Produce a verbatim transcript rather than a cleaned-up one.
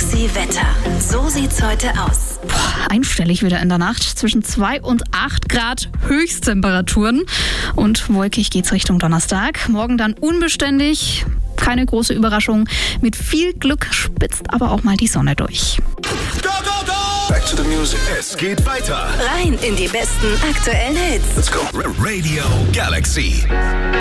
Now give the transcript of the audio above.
Galaxy Wetter. So sieht's heute aus. Boah, einstellig wieder in der Nacht. Zwischen zwei und acht Grad Höchsttemperaturen. Und wolkig geht's Richtung Donnerstag. Morgen dann unbeständig. Keine große Überraschung. Mit viel Glück spitzt aber auch mal die Sonne durch. Go, go, go! Back to the music. Es geht weiter. Rein in die besten aktuellen Hits. Let's go. Radio Galaxy.